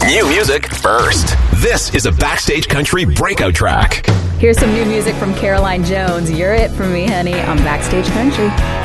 New music first. This is a Backstage Country breakout track. Here's some new music from Caroline Jones. You're it for me, honey, on Backstage Country.